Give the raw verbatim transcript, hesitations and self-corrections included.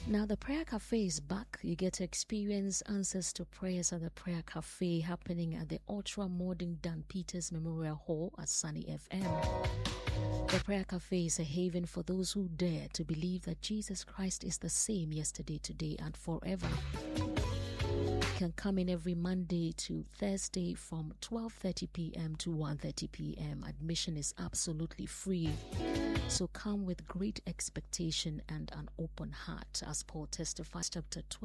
Now the Prayer Cafe is back. You get to experience answers to prayers at the Prayer Cafe, happening at the ultra modern Dan Peters Memorial Hall at Sunny F M. The Prayer Cafe is a haven for those who dare to believe that Jesus Christ is the same yesterday, today, and forever. You can come in every Monday to Thursday from twelve thirty p m to one thirty p m Admission is absolutely free. So come with great expectation and an open heart, as Paul testifies, chapter twelve.